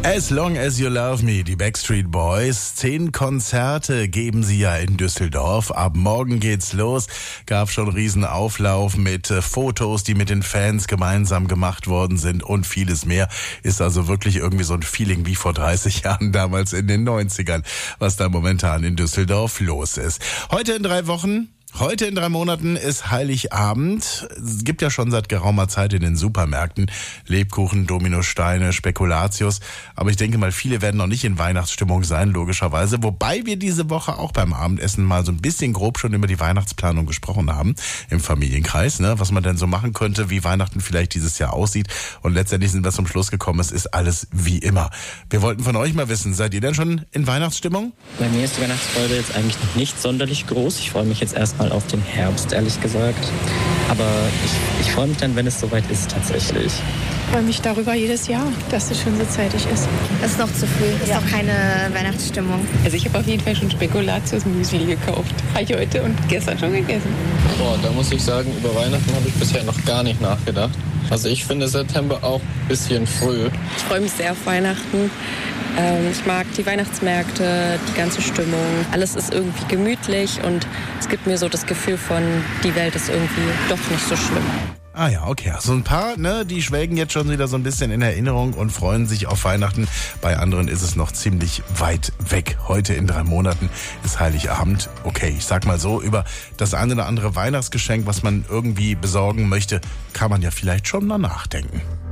As Long As You Love Me, die Backstreet Boys. 10 Konzerte geben sie ja in Düsseldorf. Ab morgen geht's los. Gab schon einen riesen Auflauf mit Fotos, die mit den Fans gemeinsam gemacht worden sind und vieles mehr. Ist also wirklich irgendwie so ein Feeling wie vor 30 Jahren damals in den 90ern, was da momentan in Düsseldorf los ist. Heute in 3 Monaten ist Heiligabend. Es gibt ja schon seit geraumer Zeit in den Supermärkten Lebkuchen, Dominosteine, Spekulatius. Aber ich denke mal, viele werden noch nicht in Weihnachtsstimmung sein, logischerweise. Wobei wir diese Woche auch beim Abendessen mal so ein bisschen grob schon über die Weihnachtsplanung gesprochen haben im Familienkreis, ne? Was man denn so machen könnte, wie Weihnachten vielleicht dieses Jahr aussieht. Und letztendlich sind wir zum Schluss gekommen, es ist alles wie immer. Wir wollten von euch mal wissen, seid ihr denn schon in Weihnachtsstimmung? Bei mir ist die Weihnachtsfreude jetzt eigentlich noch nicht sonderlich groß. Ich freue mich jetzt erstmal auf den Herbst, ehrlich gesagt. Aber ich freue mich dann, wenn es soweit ist, tatsächlich. Ich freue mich darüber jedes Jahr, dass es schon so zeitig ist. Es ist noch zu früh, es ist noch keine Weihnachtsstimmung. Also ich habe auf jeden Fall schon Spekulatius-Müsli gekauft. Habe ich heute und gestern schon gegessen. Boah, da muss ich sagen, über Weihnachten habe ich bisher noch gar nicht nachgedacht. Also ich finde September auch ein bisschen früh. Ich freue mich sehr auf Weihnachten. Ich mag die Weihnachtsmärkte, die ganze Stimmung. Alles ist irgendwie gemütlich und es gibt mir so das Gefühl von, die Welt ist irgendwie doch nicht so schlimm. Ah ja, okay. So ein paar, die schwelgen jetzt schon wieder so ein bisschen in Erinnerung und freuen sich auf Weihnachten. Bei anderen ist es noch ziemlich weit weg. Heute in 3 Monaten ist Heiligabend. Okay, ich sag mal so, über das eine oder andere Weihnachtsgeschenk, was man irgendwie besorgen möchte, kann man ja vielleicht schon mal nachdenken.